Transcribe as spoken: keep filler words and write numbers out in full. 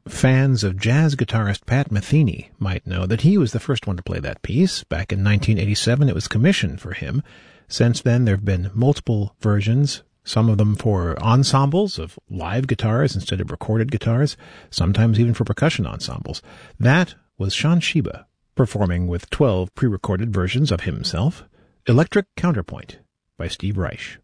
Fans of jazz guitarist Pat Metheny might know that he was the first one to play that piece. Back in nineteen eighty-seven, it was commissioned for him. Since then, there have been multiple versions, some of them for ensembles of live guitars instead of recorded guitars, sometimes even for percussion ensembles. That was Shawn Sheba, performing with twelve pre-recorded versions of himself. Electric Counterpoint by Steve Reich.